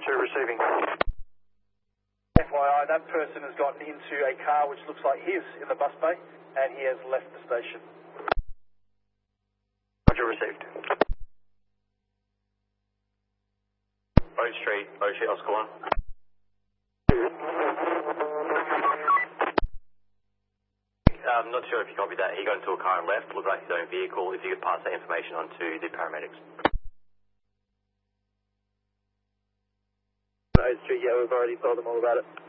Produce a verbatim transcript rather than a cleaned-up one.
Roger, receiving. F Y I, that person has gotten into a car which looks like his in the bus bay, and he has left the station. Roger, received. Boat Street, Boat Street, Oscar one. I'm not sure if you copied that. He got into a car and left. Looked like his own vehicle. If you could pass that information on to the paramedics. Boat Street, yeah, we've already told them all about it.